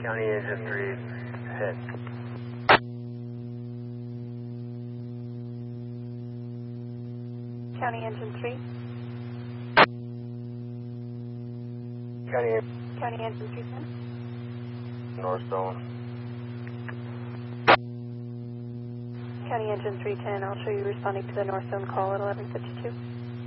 County Engine 3, hit. County Engine 3. County Engine 3, send. North Zone. County Engine 310, I'll show you responding to the North Zone call at 11:52.